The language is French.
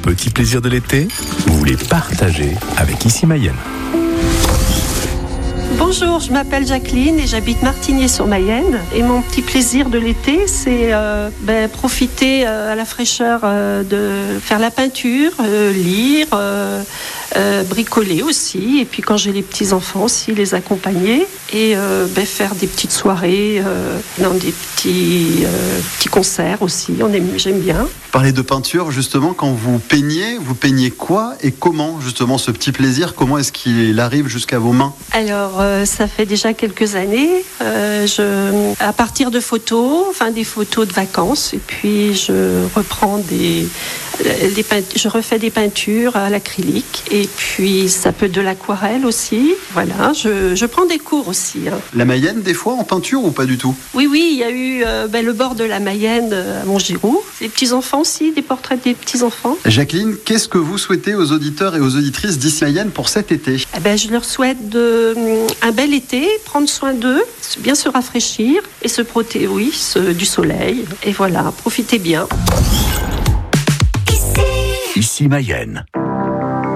petits plaisirs de l'été, vous les partagez avec Ici Mayenne. Bonjour, je m'appelle Jacqueline et j'habite Martigny-sur-Mayenne. Et mon petit plaisir de l'été, c'est profiter à la fraîcheur de faire la peinture, lire, bricoler aussi. Et puis quand j'ai les petits-enfants aussi, les accompagner. Et faire des petites soirées dans des petits concerts aussi. J'aime bien. Parler de peinture, justement, quand vous peignez quoi et comment, justement, ce petit plaisir, comment est-ce qu'il arrive jusqu'à vos mains ? Alors, ça fait déjà quelques années, à partir de photos, des photos de vacances, et puis je reprends je refais des peintures à l'acrylique, et puis ça peut être de l'aquarelle aussi. Voilà, je prends des cours aussi. La Mayenne, des fois, en peinture ou pas du tout ? Oui, il y a eu le bord de la Mayenne à Montgiroux. Les petits-enfants aussi, des portraits des petits-enfants. Jacqueline, qu'est-ce que vous souhaitez aux auditeurs et aux auditrices d'Ici Mayenne pour cet été ? Je leur souhaite un bel été, prendre soin d'eux, bien se rafraîchir et se protéger du soleil. Et voilà, profitez bien. Ici Mayenne.